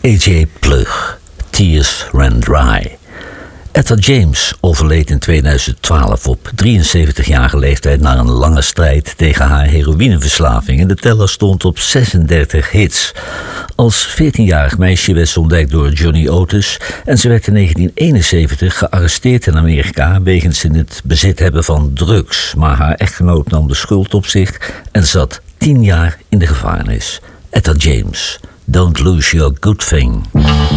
A.J. Plug, Tears Ran Dry. Etta James overleed in 2012 op 73-jarige leeftijd na een lange strijd tegen haar heroïneverslaving en de teller stond op 36 hits. Als 14-jarig meisje werd ze ontdekt door Johnny Otis en ze werd in 1971 gearresteerd in Amerika wegens in het bezit hebben van drugs, maar haar echtgenoot nam de schuld op zich en zat 10 jaar in de gevangenis. Etta James, Don't Lose Your Good Thing.